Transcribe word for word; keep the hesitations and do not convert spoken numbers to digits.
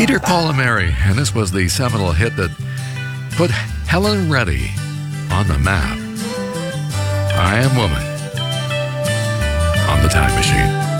Peter, Paul, and Mary, and this was the seminal hit that put Helen Reddy on the map. I Am Woman on the Time Machine.